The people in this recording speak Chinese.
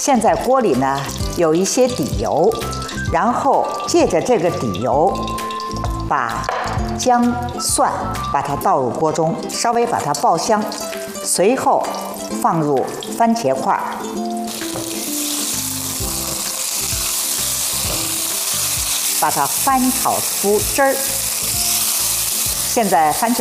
现在锅里呢有一些底油，然后借着这个底油，把姜、蒜把它倒入锅中，稍微把它爆香，随后放入番茄块，把它翻炒出汁儿。现在番茄